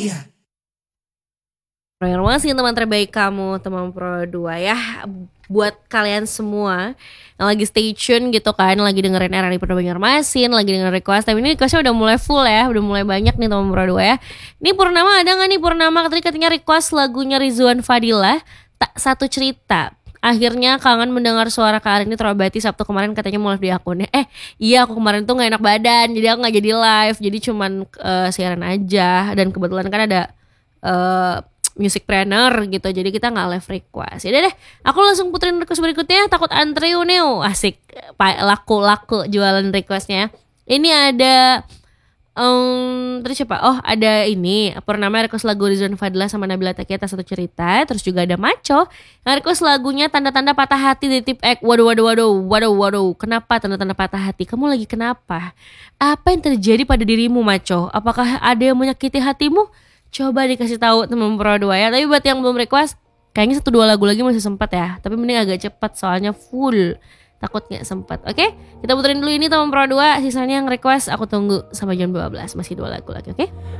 Masih teman terbaik kamu, teman Pro 2 ya. Buat kalian semua yang lagi stay tune gitu kan, lagi dengerin RRI Penuh Banjarmasin, lagi dengerin request. Tapi ini requestnya udah mulai full ya, udah mulai banyak nih teman Pro 2 ya. Ini Purnama ada gak nih Purnama? Katanya request lagunya Rizwan Fadilah, Tak Satu Cerita. Akhirnya kangen mendengar suara Kak Arini terobati. Sabtu kemarin katanya mau live di akunnya. Iya aku kemarin tuh gak enak badan, jadi aku gak jadi live. Jadi cuman siaran aja. Dan kebetulan kan ada music planner gitu, jadi kita nggak live request. Yaudah deh, aku langsung puterin request berikutnya. Takut antri uneu, asik, laku jualan requestnya. Ini ada terus siapa? Oh ada ini Purnama request lagu Rizwan Fadilah sama Nabila Taqiyah Tak Satu Cerita. Terus juga ada Maco yang request lagunya Tanda-Tanda Patah Hati di Tip X. Waduh, kenapa tanda-tanda patah hati? Kamu lagi kenapa? Apa yang terjadi pada dirimu Maco? Apakah ada yang menyakiti hatimu? Coba dikasih tahu teman Pro 2 ya. Tapi buat yang belum request, kayaknya 1-2 lagu lagi masih sempat ya. Tapi mending agak cepat soalnya full. Takut gak sempat. Oke? Kita puterin dulu ini teman Pro 2. Sisanya yang request aku tunggu sampai jam 12. Masih 2 lagu lagi, oke?